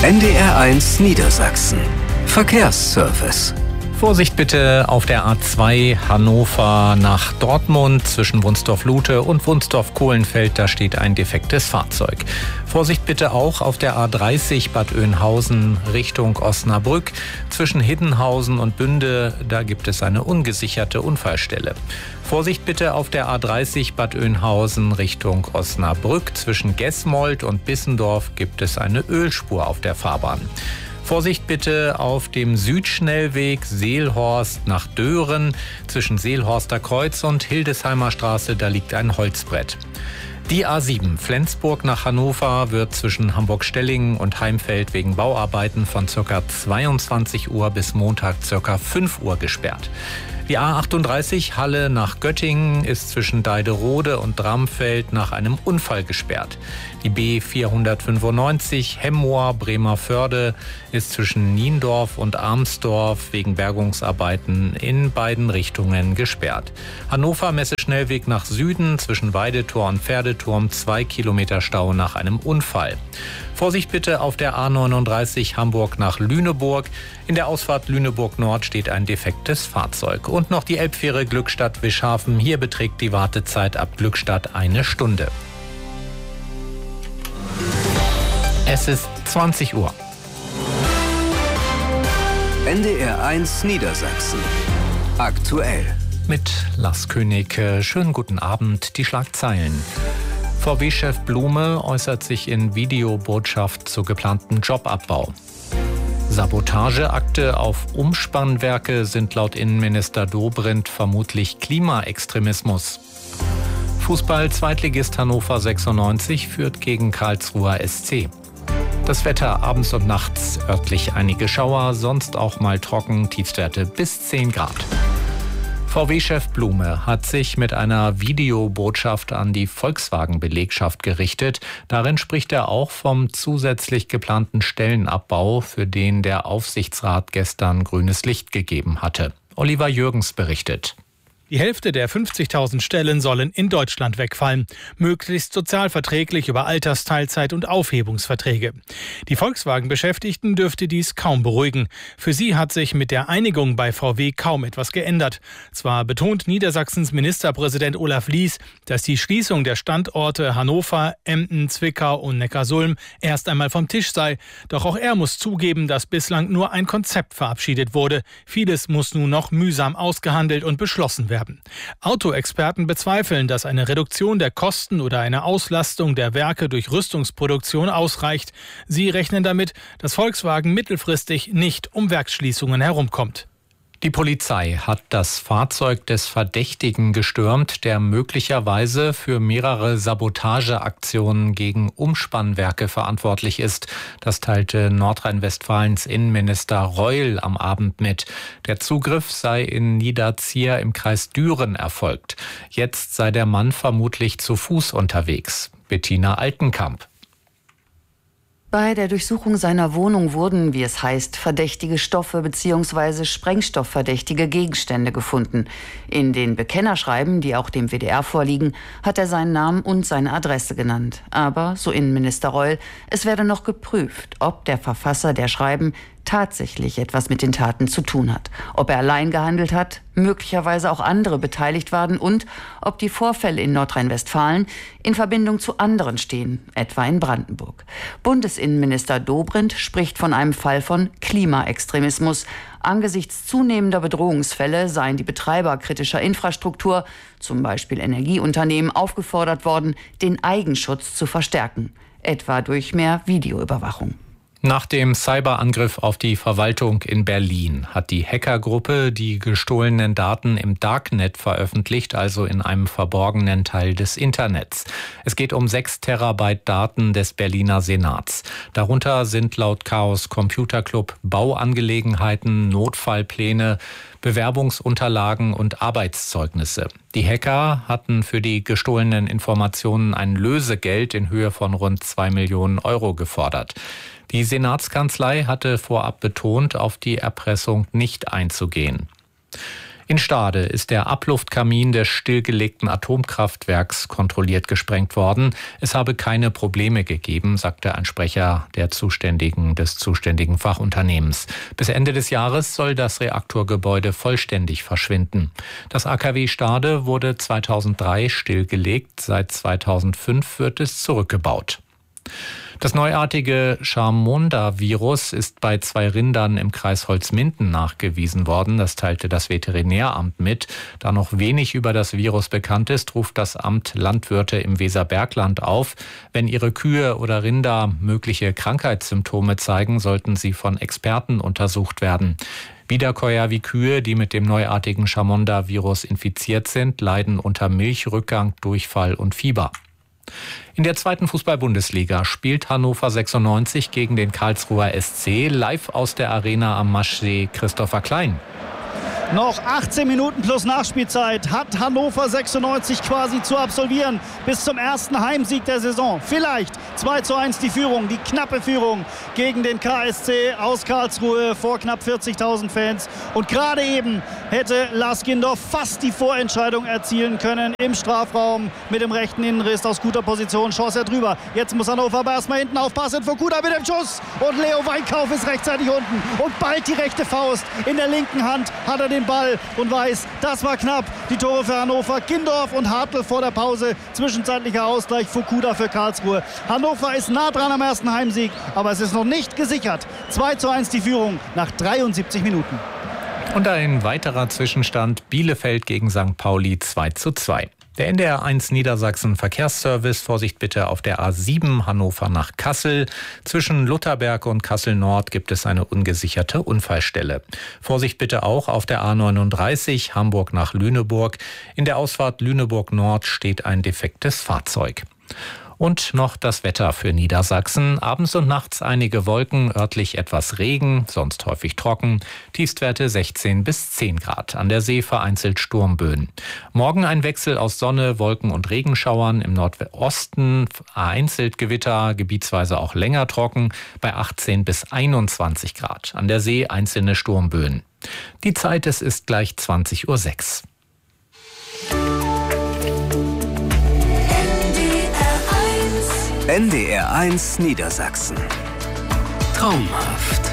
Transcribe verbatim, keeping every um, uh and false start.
N D R eins Niedersachsen. Verkehrsservice. Vorsicht bitte auf der A zwei Hannover nach Dortmund zwischen Wunsdorf-Lute und Wunsdorf-Kohlenfeld, da steht ein defektes Fahrzeug. Vorsicht bitte auch auf der A dreißig Bad Oeynhausen Richtung Osnabrück zwischen Hiddenhausen und Bünde, da gibt es eine ungesicherte Unfallstelle. Vorsicht bitte auf der A dreißig Bad Oeynhausen Richtung Osnabrück zwischen Gesmold und Bissendorf gibt es eine Ölspur auf der Fahrbahn. Vorsicht bitte auf dem Südschnellweg Seelhorst nach Dören zwischen Seelhorster Kreuz und Hildesheimer Straße, da liegt ein Holzbrett. Die A sieben Flensburg nach Hannover wird zwischen Hamburg-Stellingen und Heimfeld wegen Bauarbeiten von ca. zweiundzwanzig Uhr bis Montag ca. fünf Uhr gesperrt. Die A achtunddreißig Halle nach Göttingen ist zwischen Deiderode und Dramfeld nach einem Unfall gesperrt. Die B vierhundertfünfundneunzig Hemmoor Bremervörde ist zwischen Niendorf und Armsdorf wegen Bergungsarbeiten in beiden Richtungen gesperrt. Hannover Messeschnellweg nach Süden zwischen Weidetor und Pferdeturm zwei Kilometer Stau nach einem Unfall. Vorsicht bitte auf der A neununddreißig Hamburg nach Lüneburg. In der Ausfahrt Lüneburg Nord steht ein defektes Fahrzeug. Und noch die Elbfähre Glückstadt-Wischhafen. Hier beträgt die Wartezeit ab Glückstadt eine Stunde. Es ist zwanzig Uhr. N D R eins Niedersachsen. Aktuell. Mit Lars König. Schönen guten Abend. Die Schlagzeilen. V W-Chef Blume äußert sich in Videobotschaft zu geplanten Jobabbau. Sabotageakte auf Umspannwerke sind laut Innenminister Dobrindt vermutlich Klimaextremismus. Fußball-Zweitligist Hannover sechsundneunzig führt gegen Karlsruher S C. Das Wetter abends und nachts örtlich einige Schauer, sonst auch mal trocken, Tiefstwerte bis zehn Grad. V W-Chef Blume hat sich mit einer Videobotschaft an die Volkswagen-Belegschaft gerichtet. Darin spricht er auch vom zusätzlich geplanten Stellenabbau, für den der Aufsichtsrat gestern grünes Licht gegeben hatte. Oliver Jürgens berichtet. Die Hälfte der fünfzigtausend Stellen sollen in Deutschland wegfallen. Möglichst sozialverträglich über Altersteilzeit und Aufhebungsverträge. Die Volkswagen-Beschäftigten dürfte dies kaum beruhigen. Für sie hat sich mit der Einigung bei V W kaum etwas geändert. Zwar betont Niedersachsens Ministerpräsident Olaf Lies, dass die Schließung der Standorte Hannover, Emden, Zwickau und Neckarsulm erst einmal vom Tisch sei. Doch auch er muss zugeben, dass bislang nur ein Konzept verabschiedet wurde. Vieles muss nun noch mühsam ausgehandelt und beschlossen werden. Autoexperten bezweifeln, dass eine Reduktion der Kosten oder eine Auslastung der Werke durch Rüstungsproduktion ausreicht. Sie rechnen damit, dass Volkswagen mittelfristig nicht um Werksschließungen herumkommt. Die Polizei hat das Fahrzeug des Verdächtigen gestürmt, der möglicherweise für mehrere Sabotageaktionen gegen Umspannwerke verantwortlich ist. Das teilte Nordrhein-Westfalens Innenminister Reul am Abend mit. Der Zugriff sei in Niederzier im Kreis Düren erfolgt. Jetzt sei der Mann vermutlich zu Fuß unterwegs. Bettina Altenkamp. Bei der Durchsuchung seiner Wohnung wurden, wie es heißt, verdächtige Stoffe bzw. sprengstoffverdächtige Gegenstände gefunden. In den Bekennerschreiben, die auch dem W D R vorliegen, hat er seinen Namen und seine Adresse genannt. Aber, so Innenminister Reul, es werde noch geprüft, ob der Verfasser der Schreiben tatsächlich etwas mit den Taten zu tun hat. Ob er allein gehandelt hat, möglicherweise auch andere beteiligt waren und ob die Vorfälle in Nordrhein-Westfalen in Verbindung zu anderen stehen, etwa in Brandenburg. Bundesinnenminister Dobrindt spricht von einem Fall von Klimaextremismus. Angesichts zunehmender Bedrohungsfälle seien die Betreiber kritischer Infrastruktur, zum Beispiel Energieunternehmen, aufgefordert worden, den Eigenschutz zu verstärken, etwa durch mehr Videoüberwachung. Nach dem Cyberangriff auf die Verwaltung in Berlin hat die Hackergruppe die gestohlenen Daten im Darknet veröffentlicht, also in einem verborgenen Teil des Internets. Es geht um sechs Terabyte Daten des Berliner Senats. Darunter sind laut Chaos Computer Club Bauangelegenheiten, Notfallpläne, Bewerbungsunterlagen und Arbeitszeugnisse. Die Hacker hatten für die gestohlenen Informationen ein Lösegeld in Höhe von rund zwei Millionen Euro gefordert. Die Senatskanzlei hatte vorab betont, auf die Erpressung nicht einzugehen. In Stade ist der Abluftkamin des stillgelegten Atomkraftwerks kontrolliert gesprengt worden. Es habe keine Probleme gegeben, sagte ein Sprecher der zuständigen, des zuständigen Fachunternehmens. Bis Ende des Jahres soll das Reaktorgebäude vollständig verschwinden. Das A K W Stade wurde zweitausenddrei stillgelegt. Seit zweitausendfünf wird es zurückgebaut. Das neuartige Chamonda-Virus ist bei zwei Rindern im Kreis Holzminden nachgewiesen worden. Das teilte das Veterinäramt mit. Da noch wenig über das Virus bekannt ist, ruft das Amt Landwirte im Weserbergland auf. Wenn ihre Kühe oder Rinder mögliche Krankheitssymptome zeigen, sollten sie von Experten untersucht werden. Wiederkäuer wie Kühe, die mit dem neuartigen Chamonda-Virus infiziert sind, leiden unter Milchrückgang, Durchfall und Fieber. In der zweiten Fußball-Bundesliga spielt Hannover sechsundneunzig gegen den Karlsruher S C, live aus der Arena am Maschsee Christopher Klein. Noch achtzehn Minuten plus Nachspielzeit hat Hannover sechsundneunzig quasi zu absolvieren bis zum ersten Heimsieg der Saison. Vielleicht zwei zu eins die Führung, die knappe Führung gegen den K S C aus Karlsruhe vor knapp vierzigtausend Fans. Und gerade eben hätte Lars Gindorf fast die Vorentscheidung erzielen können im Strafraum mit dem rechten Innenriss aus guter Position. Chance er drüber. Jetzt muss Hannover aber erstmal hinten aufpassen. Fukuda mit dem Schuss und Leo Weinkauf ist rechtzeitig unten. Und bald die rechte Faust. In der linken Hand hat er den Ball und weiß, das war knapp. Die Tore für Hannover, Gindorf und Hartl vor der Pause. Zwischenzeitlicher Ausgleich, Fukuda für Karlsruhe. Hannover ist nah dran am ersten Heimsieg, aber es ist noch nicht gesichert. zwei zu eins die Führung nach dreiundsiebzig Minuten. Und ein weiterer Zwischenstand: Bielefeld gegen Sankt Pauli zwei zu zwei. Der N D R eins Niedersachsen Verkehrsservice, Vorsicht bitte auf der A sieben Hannover nach Kassel. Zwischen Lutherberg und Kassel Nord gibt es eine ungesicherte Unfallstelle. Vorsicht bitte auch auf der A neununddreißig Hamburg nach Lüneburg. In der Ausfahrt Lüneburg Nord steht ein defektes Fahrzeug. Und noch das Wetter für Niedersachsen. Abends und nachts einige Wolken, örtlich etwas Regen, sonst häufig trocken. Tiefstwerte sechzehn bis zehn Grad. An der See vereinzelt Sturmböen. Morgen ein Wechsel aus Sonne, Wolken und Regenschauern. Im Nordosten vereinzelt Gewitter, gebietsweise auch länger trocken, bei achtzehn bis einundzwanzig Grad. An der See einzelne Sturmböen. Die Zeit, es ist gleich zwanzig Uhr sechs. N D R eins Niedersachsen. Traumhaft.